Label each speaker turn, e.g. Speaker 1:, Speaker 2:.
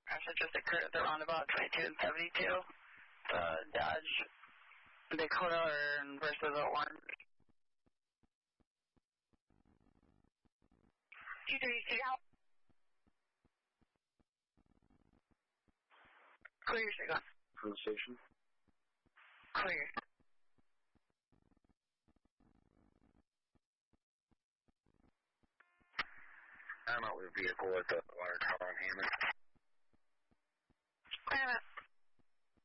Speaker 1: crash that just occurred at the roundabout 22 and 72. The Dodge Dakota versus the Orange. 236 out. Clear, Saigon.
Speaker 2: From the station?
Speaker 1: Clear.
Speaker 2: I'm out with a vehicle at the water tower on Hammond.
Speaker 1: Clear.